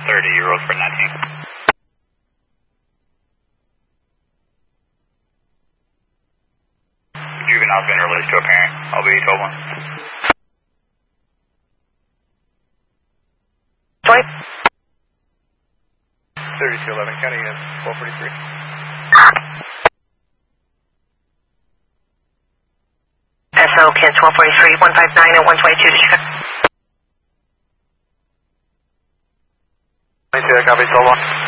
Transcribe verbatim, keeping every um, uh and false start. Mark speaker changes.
Speaker 1: thirty, road for nineteen. Juvenile's been released to a parent. I'll be twelve one.
Speaker 2: twenty.
Speaker 3: thirty-two eleven, county unit twelve forty-three.
Speaker 2: S O, Ken twelve forty-three, one five nine and one twenty-two to Chicago.
Speaker 3: twenty-two, copy, twelve one.